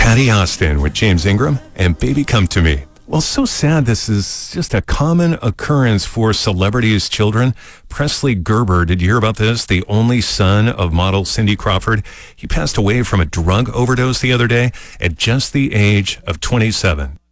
Patty Austin with James Ingram and Baby Come to Me. Well, so sad this is just a common occurrence for celebrities' children. Presley Gerber, did you hear about this? The only son of model Cindy Crawford. He passed away from a drug overdose the other day at just the age of 27.